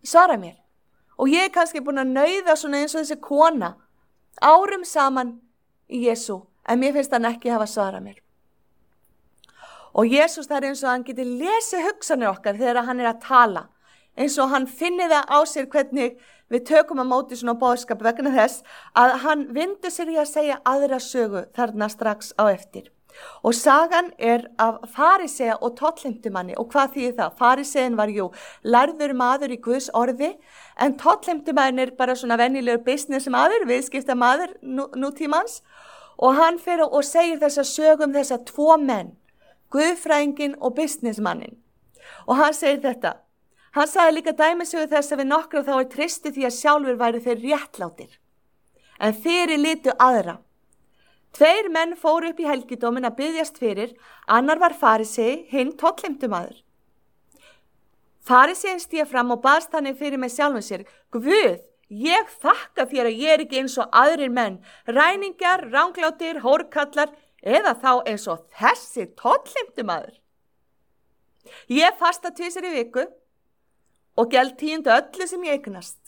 svara mér. Og ég kannski búin að nauða svona eins og þessi kona árum saman í Jesú, en mér finnst hann ekki hafa svarað mér. Og Jesús, það eins og hann geti lesið hugsanir okkar þegar hann að tala, eins og hann finni það á sér hvernig við tökum að móti svona boðskap vegna þess að hann vindur sér í að segja aðra sögu þarna strax á eftir. Og sagan af farisea og tollheimtumanni. Og hvað þýðir það? Farisein var lærður maður í Guðs orði, en tollheimtumann bara svona venjulegur business maður, viðskipta maður nútímans. Og hann fer og segir þessa sögum þessa tvo menn, Guðfræðinginn og businessmannin. Og hann segir þetta. Hann sagði líka dæmisögu þess að við nokkra þá tristu því að sjálfur væru þeir réttlátir. En þeir litu aðra. 2 menn fóru upp í helgidómin að biðjast fyrir, annar var farisei, hinn tollheimtumaður. Farisein stíga fram og baðst þannig fyrir með sjálfum sér, Guð, ég þakka þér að ég ekki eins og aðrir menn, ræningjar, ranglátir, hórkallar, eða þá eins og þessi tollheimtumaður. Ég fasta 2 í viku og gjald 10 öllu sem ég eignast.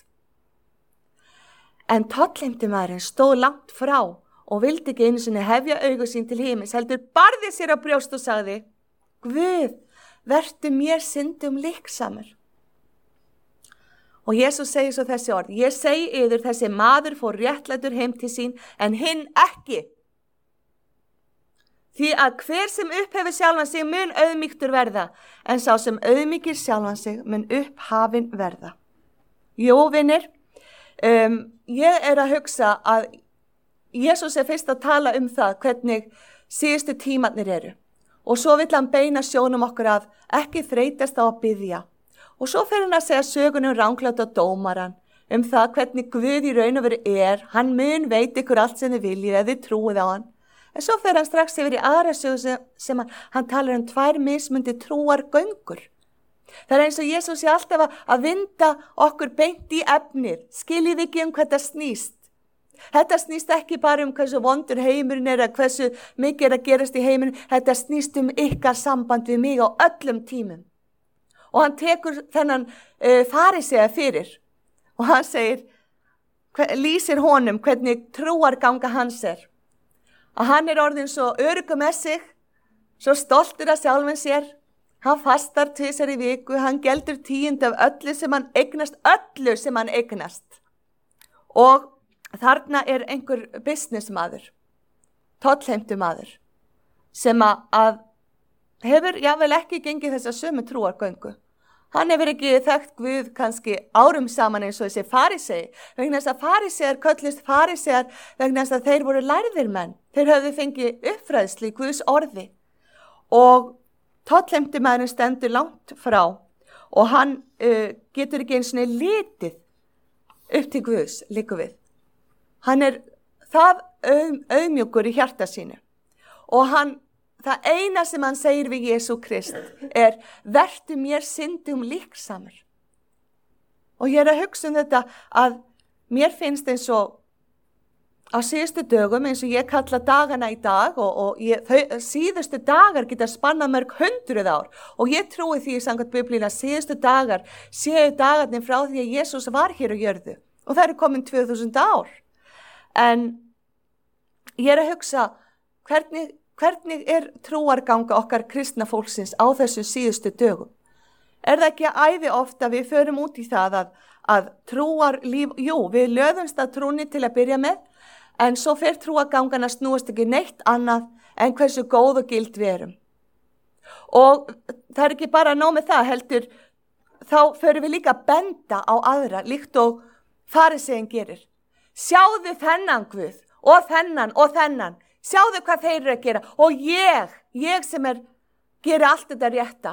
En tollheimtumaðurinn stóð langt frá og vildi ekki einu sinni hefja augu sín til himins, heldur barði sér á brjóst og sagði, Guð, vertu mér syndum líksamur. Og Jesús segir svo þessi orð, ég segi yður þessi maður fór réttlætur heim til sín, en hinn ekki. Því að hver sem upphefur sjálfan sig mun auðmýktur verða, en sá sem auðmýkir sjálfan sig mun upphafin verða. Jú, vinir, ég að hugsa að Jesús fyrst að tala það hvernig síðustu tímarnir eru. Og svo vill hann beina sjónum okkur að ekki þreytast á að biðja. Og svo fer hann að segja sögunum rangláta dómaran, það hvernig Guð í raun og veru hann mun veit ykkur allt sem þið viljið eða þið trúið á hann. En svo fer hann strax yfir í aðra sögu sem hann talar 2 mismundi trúar göngur. Það eins og Jesús alltaf að vinda okkur beint í efnið, skiljið ekki hvað það snýst. Þetta snýst ekki bara hversu vondur heimurinn eða hversu mikið að gerast í heimurinn, þetta snýst ykkar samband við mig á öllum tímum. Og hann tekur þennan farisea fyrir og hann segir, lýsir honum hvernig trúarganga hans Að hann orðinn svo öruggur með sig, svo stoltur af sjálfum sér, hann fastar 2 í viku, hann geldur 10 af öllu sem hann eignast. Og þarna einhver businessmaður, tollheimtumaður, sem að hefur vel ekki gengið þessa sömu trúargöngu. Hann hefur ekki þekkt Guð kannski árum saman eins og þessi farisei, vegna þess að farisear köllust farisear vegna þess að þeir voru lærðir menn. Þeir höfðu fengið uppfræðslu í Guðs orði. Og tollheimtumaðurinn stendur langt frá og hann getur ekki eins og litið upp til Guðs líku við. Hann það auðmjúkur í hjarta sínu og það eina sem hann segir við Jesú Krist vertu mér syndum líksamur. Og ég að hugsa þetta að mér finnst eins og á síðustu dögum eins og ég kalla dagana í dag og síðustu dagar geta spannað mörg 100 ár og ég trúi því samkvæmt Biblíunni að síðustu dagar séu dagarnir frá því að Jesús var hér á jörðu og það komin 2000 ár. En ég að hugsa hvernig trúarganga okkar kristna fólksins á þessu síðustu dögum? Það ekki æði ofta við förum út í það að trúarlíf, við löðumst að trúni til að byrja með, en svo fer trúargangan að snúast ekki neitt annað en hversu góð og gild við erum. Og það ekki bara nóg með það, heldur, þá förum við líka að benda á aðra, líkt og fariseinn gerir. Sjáðu þennan Guð og þennan. Sjáðu hvað þeir eru að gera og ég sem gera allt þetta rétta.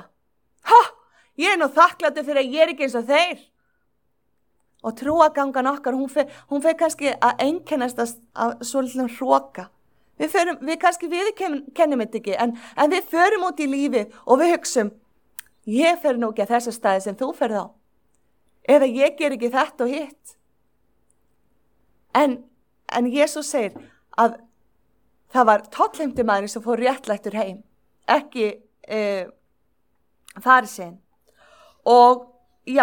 Ég nú þakklátur fyrir að ég ekki eins og þeir. Og trúargangan okkar, hún fer kannski að einkennast af svolítið hroka. Við kannski viðurkennum þetta ekki, en við förum út í lífið og við hugsum, ég fer nú ekki að þessa staði sem þú ferð á. Eða ég ger ekki þetta og hitt. En Jesús segir að það var tollheimtumaðurinn sem fór réttlættur heim, ekki fariseinn. Og